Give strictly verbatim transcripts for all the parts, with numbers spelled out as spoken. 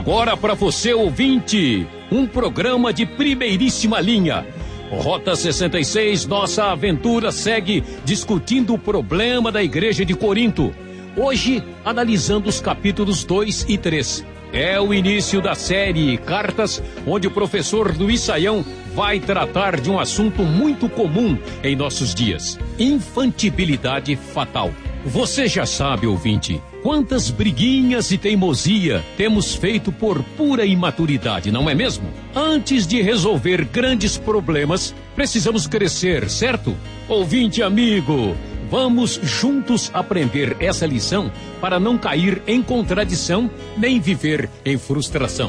Agora para você, ouvinte, um programa de primeiríssima linha. Rota sessenta e seis, nossa aventura segue discutindo o problema da igreja de Corinto. Hoje, analisando os capítulos dois e três. É o início da série Cartas, onde o professor Luiz Saião vai tratar de um assunto muito comum em nossos dias: infantilidade fatal. Você já sabe, ouvinte, quantas briguinhas e teimosia temos feito por pura imaturidade, não é mesmo? Antes de resolver grandes problemas, precisamos crescer, certo? Ouvinte amigo, vamos juntos aprender essa lição para não cair em contradição nem viver em frustração.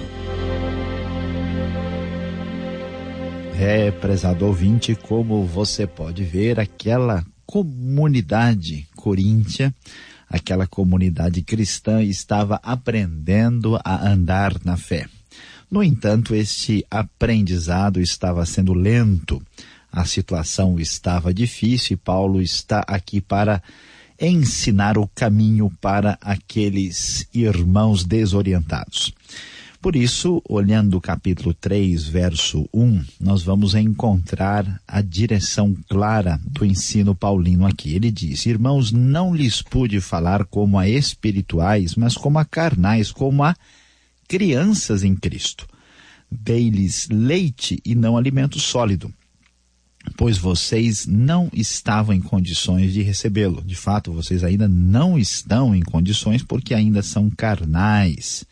É, prezado ouvinte, como você pode ver, aquela comunidade coríntia, aquela comunidade cristã estava aprendendo a andar na fé. No entanto, este aprendizado estava sendo lento, a situação estava difícil e Paulo está aqui para ensinar o caminho para aqueles irmãos desorientados. Por isso, olhando o capítulo três, verso um, nós vamos encontrar a direção clara do ensino paulino aqui. Ele diz: irmãos, não lhes pude falar como a espirituais, mas como a carnais, como a crianças em Cristo. Dei-lhes leite e não alimento sólido, pois vocês não estavam em condições de recebê-lo. De fato, vocês ainda não estão em condições porque ainda são carnais.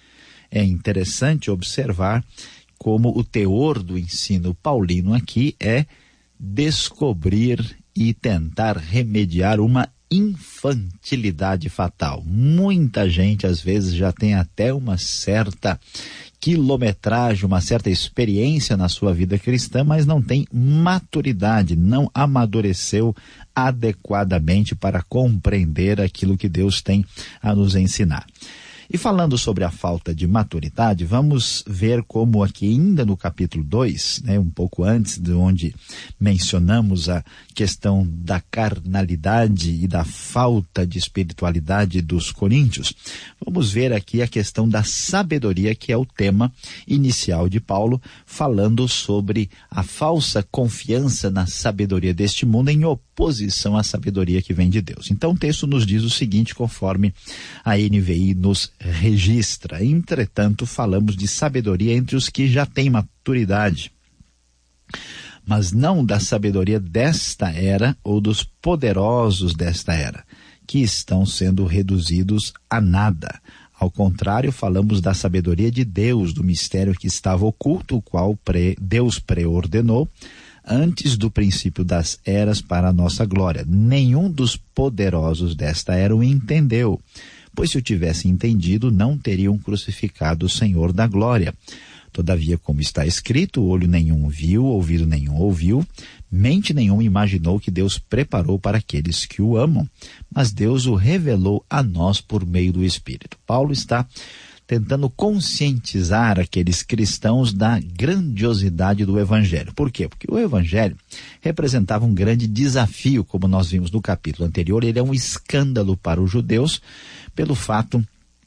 É interessante observar como o teor do ensino paulino aqui é descobrir e tentar remediar uma infantilidade fatal. Muita gente às vezes já tem até uma certa quilometragem, uma certa experiência na sua vida cristã, mas não tem maturidade, não amadureceu adequadamente para compreender aquilo que Deus tem a nos ensinar. E falando sobre a falta de maturidade, vamos ver como aqui ainda no capítulo dois, né, um pouco antes de onde mencionamos a questão da carnalidade e da falta de espiritualidade dos coríntios, vamos ver aqui a questão da sabedoria, que é o tema inicial de Paulo, falando sobre a falsa confiança na sabedoria deste mundo em oposição à sabedoria que vem de Deus. Então o texto nos diz o seguinte, conforme a N V I nos registra: entretanto, falamos de sabedoria entre os que já têm maturidade, mas não da sabedoria desta era ou dos poderosos desta era, que estão sendo reduzidos a nada. Ao contrário, falamos da sabedoria de Deus, do mistério que estava oculto, o qual pre, Deus preordenou antes do princípio das eras para a nossa glória. Nenhum dos poderosos desta era o entendeu, pois se o tivessem entendido, não teriam crucificado o Senhor da glória. Todavia, como está escrito, olho nenhum viu, ouvido nenhum ouviu, mente nenhuma imaginou que Deus preparou para aqueles que o amam, mas Deus o revelou a nós por meio do Espírito. Paulo está tentando conscientizar aqueles cristãos da grandiosidade do Evangelho. Por quê? Porque o Evangelho representava um grande desafio, como nós vimos no capítulo anterior. Ele é um escândalo para os judeus pelo fato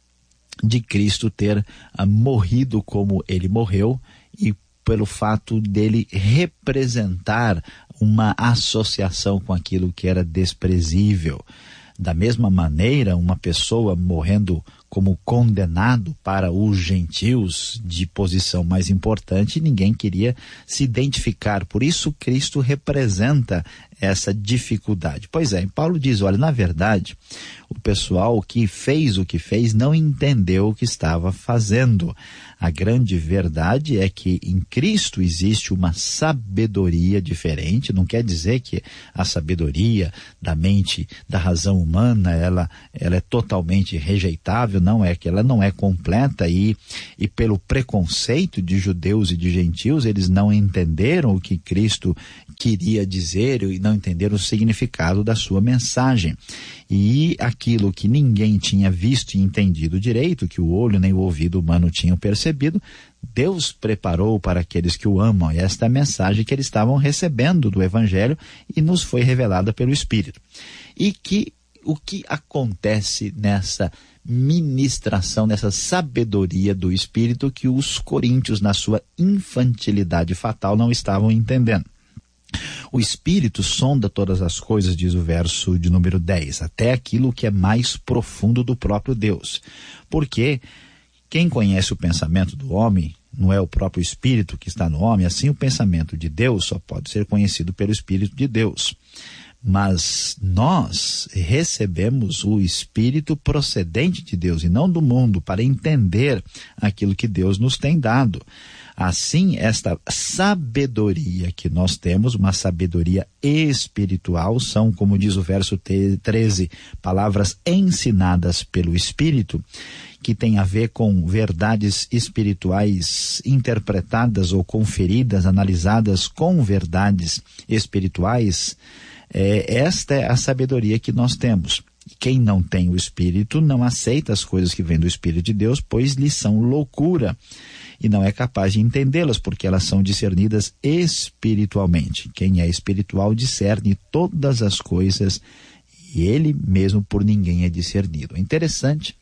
de Cristo ter ah, morrido como ele morreu e pelo fato dele representar uma associação com aquilo que era desprezível. Da mesma maneira, uma pessoa morrendo como condenado para os gentios de posição mais importante, ninguém queria se identificar. Por isso, Cristo representa essa dificuldade. Pois é, Paulo diz, olha, na verdade, o pessoal que fez o que fez não entendeu o que estava fazendo. A grande verdade é que em Cristo existe uma sabedoria diferente. Não quer dizer que a sabedoria da mente, da razão humana, ela, ela é totalmente rejeitável. Não é que ela não é completa e, e pelo preconceito de judeus e de gentios, eles não entenderam o que Cristo queria dizer e não entenderam o significado da sua mensagem. E aquilo que ninguém tinha visto e entendido direito, que o olho nem o ouvido humano tinham percebido, Deus preparou para aqueles que o amam. E esta é a mensagem que eles estavam recebendo do Evangelho e nos foi revelada pelo Espírito. E que o que acontece nessa ministração, nessa sabedoria do Espírito que os coríntios, na sua infantilidade fatal, não estavam entendendo. O Espírito sonda todas as coisas, diz o verso de número dez, até aquilo que é mais profundo do próprio Deus. Porque quem conhece o pensamento do homem não é o próprio Espírito que está no homem, assim o pensamento de Deus só pode ser conhecido pelo Espírito de Deus. Mas nós recebemos o Espírito procedente de Deus e não do mundo, para entender aquilo que Deus nos tem dado. Assim, esta sabedoria que nós temos, uma sabedoria espiritual, são, como diz o verso treze, palavras ensinadas pelo Espírito, que tem a ver com verdades espirituais interpretadas ou conferidas, analisadas com verdades espirituais. É, esta é a sabedoria que nós temos. Quem não tem o Espírito não aceita as coisas que vêm do Espírito de Deus, pois lhes são loucura, e não é capaz de entendê-las, porque elas são discernidas espiritualmente. Quem é espiritual discerne todas as coisas, e ele mesmo por ninguém é discernido. É interessante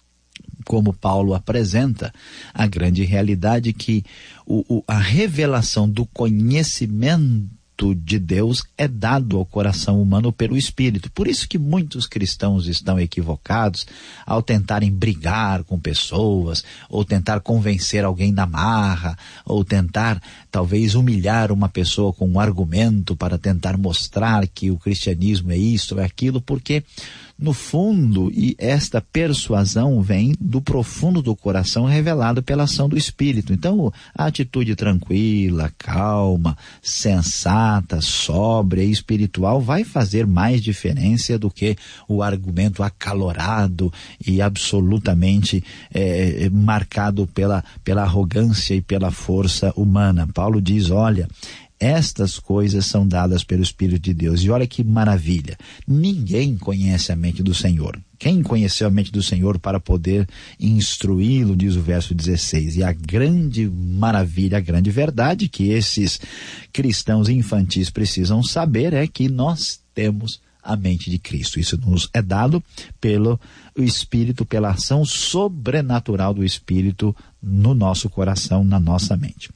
como Paulo apresenta a grande realidade que o, o, a revelação do conhecimento de Deus é dado ao coração humano pelo Espírito. Por isso que muitos cristãos estão equivocados ao tentarem brigar com pessoas, ou tentar convencer alguém na marra, ou tentar talvez humilhar uma pessoa com um argumento para tentar mostrar que o cristianismo é isso ou é aquilo, porque no fundo, e esta persuasão vem do profundo do coração, revelado pela ação do Espírito. Então, a atitude tranquila, calma, sensata, sóbria e espiritual vai fazer mais diferença do que o argumento acalorado e absolutamente é, marcado pela, pela arrogância e pela força humana. Paulo diz, olha, estas coisas são dadas pelo Espírito de Deus. E olha que maravilha, ninguém conhece a mente do Senhor. Quem conheceu a mente do Senhor para poder instruí-lo, diz o verso dezesseis. E a grande maravilha, a grande verdade que esses cristãos infantis precisam saber é que nós temos a mente de Cristo. Isso nos é dado pelo Espírito, pela ação sobrenatural do Espírito no nosso coração, na nossa mente.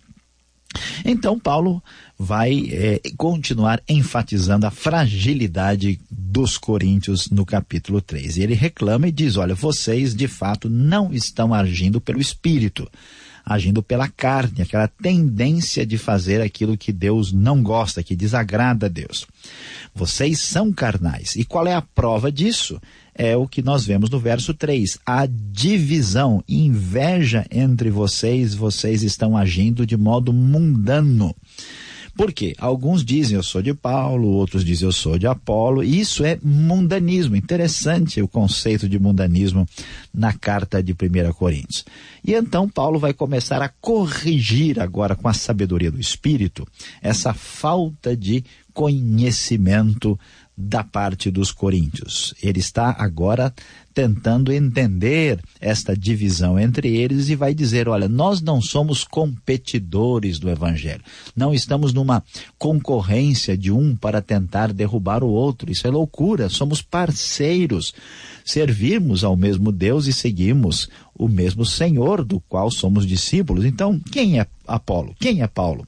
Então Paulo vai é, continuar enfatizando a fragilidade dos coríntios no capítulo três. E ele reclama e diz, olha, vocês de fato não estão agindo pelo Espírito, agindo pela carne, aquela tendência de fazer aquilo que Deus não gosta, que desagrada a Deus. Vocês são carnais. E qual é a prova disso? É o que nós vemos no verso três, a divisão, inveja entre vocês, vocês estão agindo de modo mundano. Por quê? Alguns dizem eu sou de Paulo, outros dizem eu sou de Apolo, e isso é mundanismo. Interessante o conceito de mundanismo na carta de primeira Coríntios. E então Paulo vai começar a corrigir agora com a sabedoria do Espírito essa falta de conhecimento da parte dos coríntios. Ele está agora tentando entender esta divisão entre eles e vai dizer, olha, nós não somos competidores do Evangelho, não estamos numa concorrência de um para tentar derrubar o outro, isso é loucura, somos parceiros, servimos ao mesmo Deus e seguimos o mesmo Senhor do qual somos discípulos. Então, quem é Apolo? Quem é Paulo?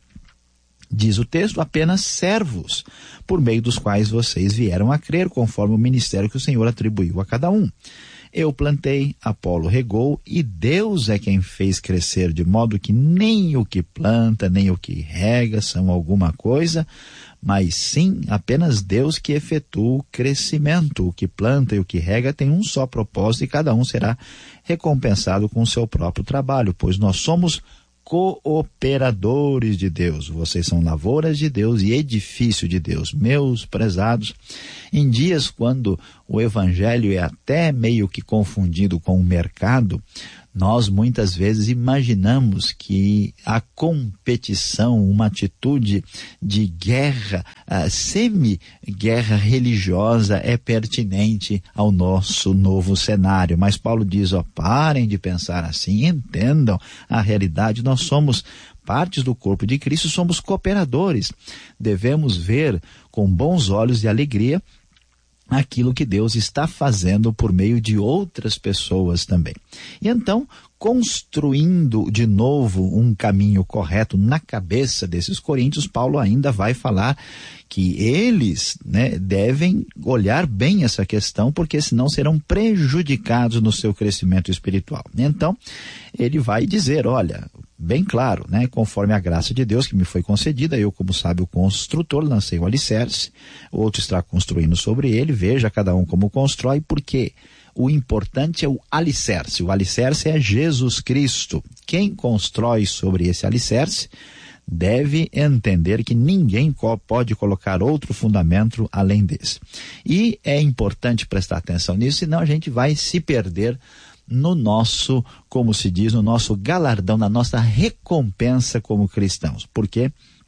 Diz o texto, apenas servos, por meio dos quais vocês vieram a crer, conforme o ministério que o Senhor atribuiu a cada um. Eu plantei, Apolo regou, e Deus é quem fez crescer, de modo que nem o que planta, nem o que rega são alguma coisa, mas sim apenas Deus que efetua o crescimento. O que planta e o que rega tem um só propósito, e cada um será recompensado com o seu próprio trabalho, pois nós somos cooperadores de Deus. Vocês são lavouras de Deus e edifício de Deus. Meus prezados, em dias quando o Evangelho é até meio que confundido com o mercado, nós muitas vezes imaginamos que a competição, uma atitude de guerra, uh, semi-guerra religiosa é pertinente ao nosso novo cenário. Mas Paulo diz, ó, parem de pensar assim, entendam a realidade, nós somos partes do corpo de Cristo, somos cooperadores. Devemos ver com bons olhos de alegria aquilo que Deus está fazendo por meio de outras pessoas também. E então, construindo de novo um caminho correto na cabeça desses coríntios, Paulo ainda vai falar que eles, né, devem olhar bem essa questão, porque senão serão prejudicados no seu crescimento espiritual. Então, ele vai dizer, olha, bem claro, né, conforme a graça de Deus que me foi concedida, eu como sábio construtor lancei o alicerce, o outro está construindo sobre ele, veja cada um como constrói, porque o importante é o alicerce. O alicerce é Jesus Cristo. Quem constrói sobre esse alicerce deve entender que ninguém pode colocar outro fundamento além desse. E é importante prestar atenção nisso, senão a gente vai se perder no nosso, como se diz, no nosso galardão, na nossa recompensa como cristãos. Porque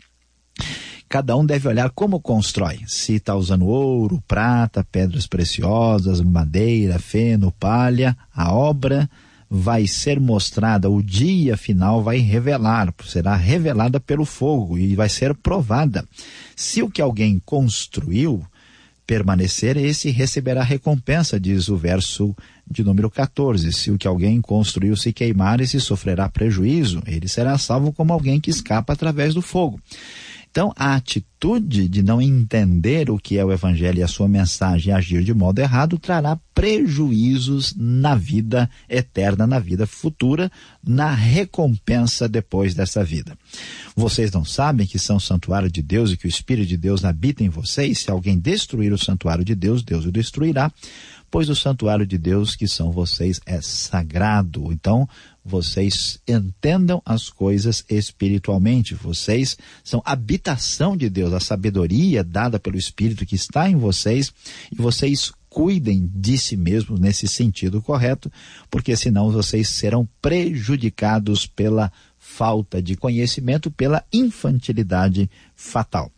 cada um deve olhar como constrói, se está usando ouro, prata, pedras preciosas, madeira, feno, palha. A obra vai ser mostrada, o dia final vai revelar, será revelada pelo fogo e vai ser provada. Se o que alguém construiu permanecer, esse receberá recompensa, diz o verso de número quatorze. Se o que alguém construiu se queimar, esse sofrerá prejuízo, ele será salvo como alguém que escapa através do fogo. Então, a atitude de não entender o que é o Evangelho e a sua mensagem e agir de modo errado trará prejuízos na vida eterna, na vida futura, na recompensa depois dessa vida. Vocês não sabem que são santuário de Deus e que o Espírito de Deus habita em vocês? Se alguém destruir o santuário de Deus, Deus o destruirá, pois o santuário de Deus que são vocês é sagrado. Então, vocês entendam as coisas espiritualmente. Vocês são habitação de Deus, a sabedoria dada pelo Espírito que está em vocês, e vocês cuidem de si mesmos nesse sentido correto, porque senão vocês serão prejudicados pela falta de conhecimento, pela infantilidade fatal.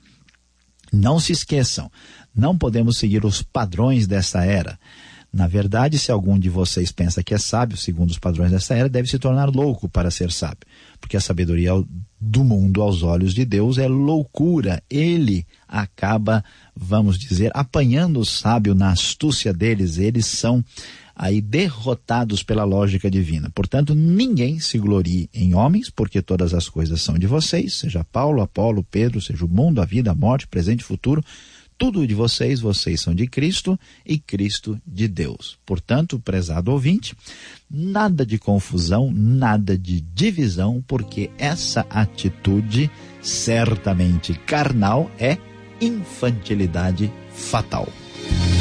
Não se esqueçam, não podemos seguir os padrões dessa era. Na verdade, se algum de vocês pensa que é sábio, segundo os padrões dessa era, deve se tornar louco para ser sábio. Porque a sabedoria do mundo aos olhos de Deus é loucura. Ele acaba, vamos dizer, apanhando o sábio na astúcia deles. Eles são aí derrotados pela lógica divina. Portanto, ninguém se glorie em homens, porque todas as coisas são de vocês, seja Paulo, Apolo, Pedro, seja o mundo, a vida, a morte, presente e futuro. Tudo de vocês, vocês são de Cristo e Cristo de Deus. Portanto, prezado ouvinte, nada de confusão, nada de divisão, porque essa atitude certamente carnal é infantilidade fatal.